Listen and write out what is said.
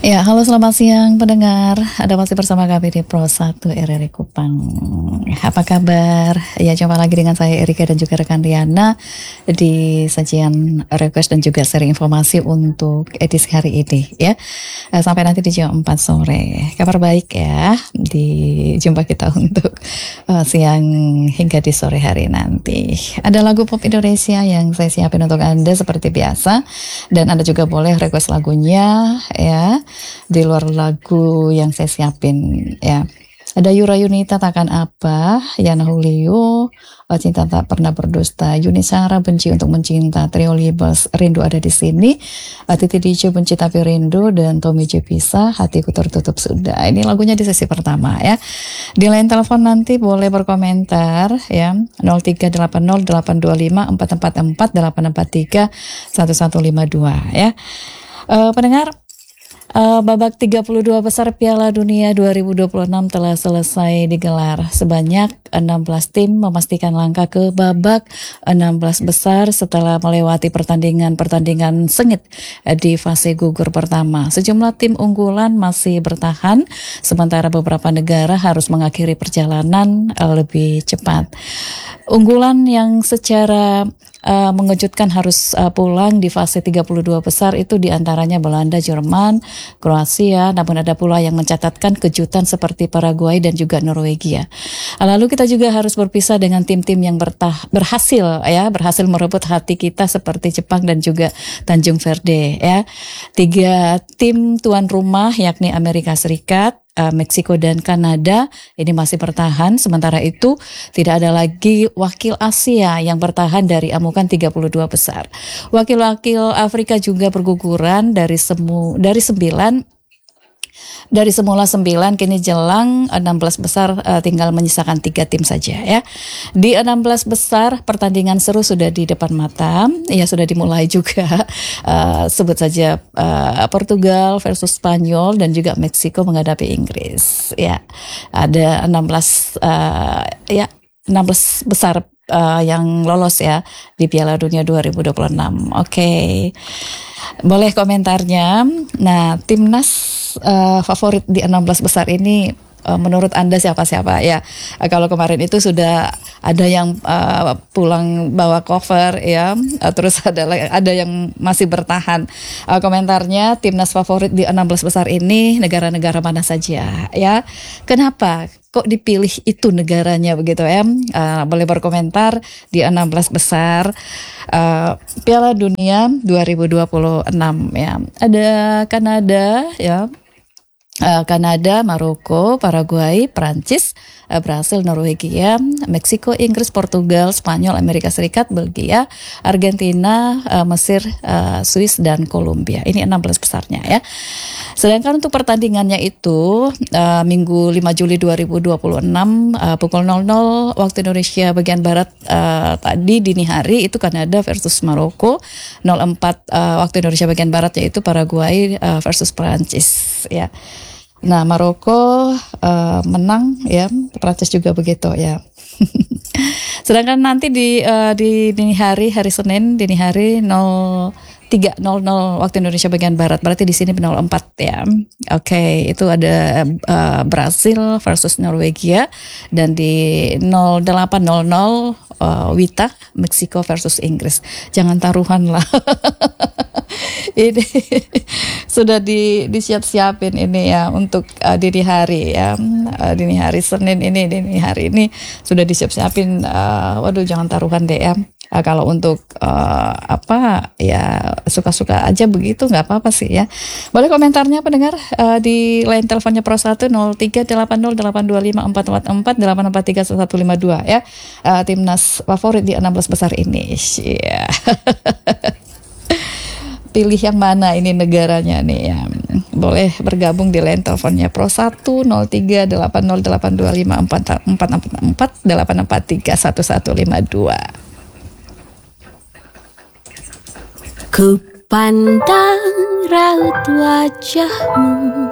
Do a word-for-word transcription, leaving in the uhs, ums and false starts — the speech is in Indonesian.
Ya, halo selamat siang pendengar. Ada masih bersama kami di Pro satu R R I Kupang. Apa kabar? Ya, jumpa lagi dengan saya Erika dan juga rekan Riana di sajian request dan juga sharing informasi untuk edisi hari ini ya. Sampai nanti di jam empat sore. Kabar baik ya di jumpa kita untuk uh, siang hingga di sore hari nanti. Ada lagu pop Indonesia yang saya siapin untuk Anda seperti biasa, dan Anda juga boleh request lagunya ya. Di luar lagu yang saya siapin ya, ada Yura Yunita Takkan Apa, Yana Julio Cinta Tak Pernah Berdusta, Yuni Sara Benci Untuk Mencinta, Trio Libas Rindu Ada di Sini, Titi D J Benci Tapi Rindu, dan Tommy J Pisah Hatiku Tertutup Sudah. Ini lagunya di sesi pertama ya. Di line telepon nanti boleh berkomentar ya, nol tiga delapan nol delapan dua lima empat empat empat delapan empat tiga satu satu lima dua ya. Uh, pendengar, Uh, babak tiga puluh dua besar Piala Dunia dua ribu dua puluh enam telah selesai digelar. Sebanyak enam belas tim memastikan langkah ke babak enam belas besar setelah melewati pertandingan-pertandingan sengit di fase gugur pertama. Sejumlah tim unggulan masih bertahan, sementara beberapa negara harus mengakhiri perjalanan lebih cepat. Unggulan yang secara uh, mengejutkan harus uh, pulang di fase tiga puluh dua besar itu diantaranya Belanda, Jerman, Kroasia, namun ada pula yang mencatatkan kejutan seperti Paraguay dan juga Norwegia. Lalu kita juga harus berpisah dengan tim-tim yang bertah, berhasil ya, berhasil merebut hati kita seperti Jepang dan juga Tanjung Verde ya. Tiga tim tuan rumah yakni Amerika Serikat, Uh, Meksiko dan Kanada ini masih bertahan. Sementara itu tidak ada lagi wakil Asia yang bertahan dari amukan tiga puluh dua besar. Wakil-wakil Afrika juga berguguran dari semu dari sembilan Dari semula sembilan kini jelang enam belas besar, uh, tinggal menyisakan tiga tim saja ya. Di enam belas besar pertandingan seru sudah di depan mata. Ya, sudah dimulai juga. Uh, sebut saja uh, Portugal versus Spanyol dan juga Meksiko menghadapi Inggris. Ya. Ada enam belas uh, ya enam belas besar uh, yang lolos ya di Piala Dunia dua ribu dua puluh enam. Oke. Okay. Boleh komentarnya. Nah, timnas Uh, favorit di enam belas besar ini uh, menurut Anda siapa-siapa ya? Uh, kalau kemarin itu sudah ada yang uh, pulang bawa cover ya, uh, terus ada ada yang masih bertahan. Uh, komentarnya, timnas favorit di enam belas besar ini negara-negara mana saja ya? Kenapa kok dipilih itu negaranya begitu ya? Uh, boleh berkomentar di enam belas besar uh, Piala Dunia dua ribu dua puluh enam ya. Ada Kanada ya. Uh, Kanada, Maroko, Paraguay, Prancis, uh, Brasil, Norwegia, Meksiko, Inggris, Portugal, Spanyol, Amerika Serikat, Belgia, Argentina, uh, Mesir, uh, Swiss, dan Kolombia. Ini enam belas besarnya ya. Sedangkan untuk pertandingannya itu uh, Minggu lima Juli dua ribu dua puluh enam uh, pukul nol nol waktu Indonesia bagian Barat, uh, tadi dini hari itu Kanada versus Maroko, nol empat uh, waktu Indonesia bagian Barat yaitu Paraguay uh, versus Prancis ya. Nah, Maroko uh, menang ya, Prancis juga begitu ya. Sedangkan nanti di uh, di dini hari hari Senin dini hari nol tiga nol nol waktu Indonesia bagian Barat, berarti di sini nol empat ya. Oke, okay, itu ada uh, Brasil versus Norwegia, dan di nol delapan nol nol uh, Wita Meksiko versus Inggris. Jangan taruhan lah. Ini sudah di disiap-siapin ini ya untuk uh, dini hari ya, uh, dini hari Senin ini dini hari ini sudah disiap-siapin. Uh, waduh, jangan taruhan deh ya. Uh, kalau untuk uh, apa ya, suka-suka aja begitu, nggak apa-apa sih ya. Boleh komentarnya pendengar uh, di line teleponnya Pro satu nol tiga delapan nol delapan dua lima empat empat empat delapan empat tiga satu lima dua ya. Uh, timnas favorit di enam belas besar ini. Yeah. Pilih yang mana ini negaranya nih ya. Boleh bergabung di line teleponnya Pro satu nol tiga delapan nol delapan dua lima empat empat empat delapan empat tiga satu satu lima dua. Ku pandang raut wajahmu